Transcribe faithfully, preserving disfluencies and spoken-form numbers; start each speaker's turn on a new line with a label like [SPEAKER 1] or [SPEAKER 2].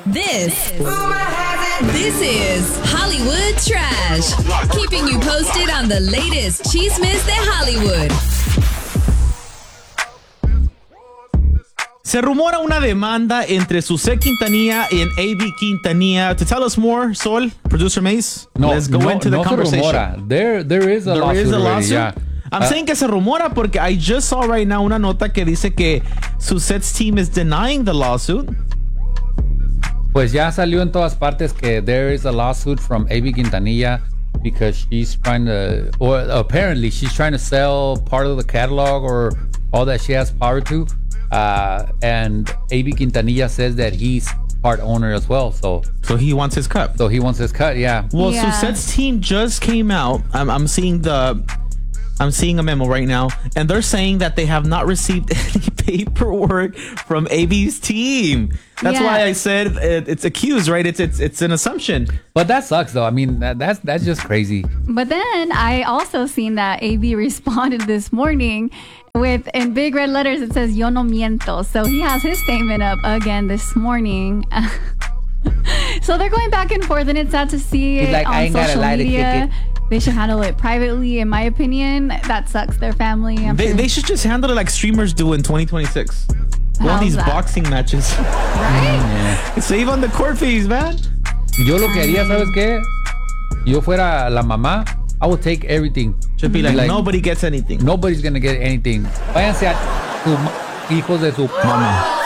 [SPEAKER 1] This, this is Hollywood Trash, keeping you posted on the latest chismes de Hollywood.
[SPEAKER 2] Se rumora una demanda entre Suzette Quintanilla and A B Quintanilla. To tell us more, Sol, producer Mace,
[SPEAKER 3] no,
[SPEAKER 2] let's go
[SPEAKER 3] no,
[SPEAKER 2] into the
[SPEAKER 3] no
[SPEAKER 2] conversation.
[SPEAKER 3] Se rumora. There, there is a
[SPEAKER 2] there
[SPEAKER 3] lawsuit.
[SPEAKER 2] Is a
[SPEAKER 3] already,
[SPEAKER 2] lawsuit?
[SPEAKER 3] yeah.
[SPEAKER 2] I'm
[SPEAKER 3] uh,
[SPEAKER 2] saying que se rumora porque I just saw right now una nota que dice que Suzette's team is denying the lawsuit.
[SPEAKER 3] Pues ya salió en todas partes que there is a lawsuit from A B Quintanilla because she's trying to, or apparently she's trying to sell part of the catalog or all that she has power to. Uh, and A B Quintanilla says that he's part owner as well. So
[SPEAKER 2] so he wants his cut.
[SPEAKER 3] So he wants his cut, yeah.
[SPEAKER 2] Well,
[SPEAKER 4] yeah.
[SPEAKER 2] Suzette's team just came out. I'm, I'm seeing the... I'm seeing a memo right now, and they're saying that they have not received any paperwork from A B's team. That's
[SPEAKER 4] yeah.
[SPEAKER 2] why I said it, it's accused, right? It's it's it's an assumption.
[SPEAKER 3] But that sucks, though. I mean, that, that's that's just crazy.
[SPEAKER 4] But then I also seen that A B responded this morning with, in big red letters, it says, "Yo no miento." So he has his statement up again this morning. So they're going back and forth, and it's sad to see
[SPEAKER 3] He's
[SPEAKER 4] it
[SPEAKER 3] like,
[SPEAKER 4] on
[SPEAKER 3] I ain't
[SPEAKER 4] social
[SPEAKER 3] gotta lie to
[SPEAKER 4] media.
[SPEAKER 3] kick it.
[SPEAKER 4] They should handle it privately, in my opinion. That sucks. Their family. I'm
[SPEAKER 2] They
[SPEAKER 4] sure.
[SPEAKER 2] they should just handle it like streamers do in twenty twenty-six. Go on
[SPEAKER 4] How's
[SPEAKER 2] these
[SPEAKER 4] that?
[SPEAKER 2] boxing matches.
[SPEAKER 4] Right?
[SPEAKER 2] Save on the court fees, man.
[SPEAKER 3] Yo lo que haría, ¿sabes qué? Yo fuera la mamá, I would take everything.
[SPEAKER 2] Should be like, nobody gets anything.
[SPEAKER 3] Nobody's gonna get anything. Váyanse a sus hijos de su mamá.